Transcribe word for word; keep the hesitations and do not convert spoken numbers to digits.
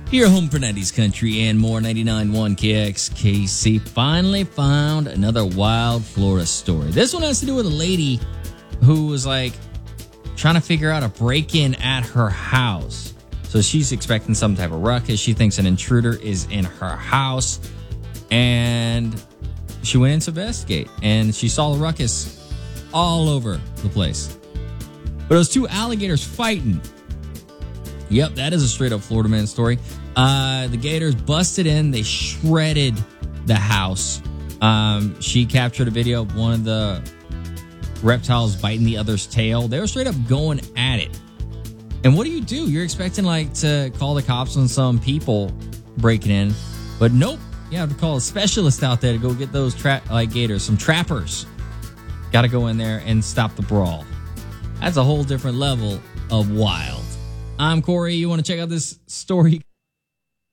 Your home for nineties country and more. ninety-nine point one K X K C finally found another wild Florida story. This one has to do with a lady who was like trying to figure out a break-in at her house. So she's expecting some type of ruckus. She thinks an intruder is in her house. And she went in to investigate. And she saw the ruckus all over the place. But it was two alligators fighting. Yep, that is a straight-up Florida man story. Uh, the gators busted in. They shredded the house. Um, she captured a video of one of the reptiles biting the other's tail. They were straight up going at it. And what do you do? You're expecting like to call the cops on some people breaking in, but nope. You have to call a specialist out there to go get those tra- like gators, some trappers. Got to go in there and stop the brawl. That's a whole different level of wild. I'm Corey. You want to check out this story?